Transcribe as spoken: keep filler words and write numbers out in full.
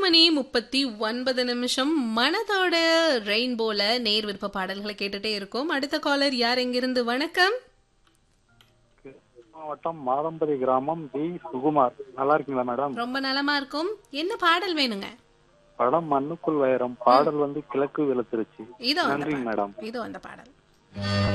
மணி முப்பத்தி ஒன்பது நிமிஷம் மனதோட ரெயின்போல நேர் விருப்ப பாடல்களை கேட்டுட்டே இருக்கும். அடுத்த காலர் யார் எங்கிருந்து? வணக்கம். மாவட்டம் மாதம்பதி கிராமம் டி சுகுமார். நல்லா இருக்கீங்களா மேடம்? ரொம்ப நலமா இருக்கும். என்ன பாடல் வேணுங்க? படம் மண்ணுக்குள் வைரம். பாடல் வந்து கிழக்கு வெளுத்துருச்சு. இதோ அந்த நன்றி பாடல். மேடம். இதோ அந்த பாடல்.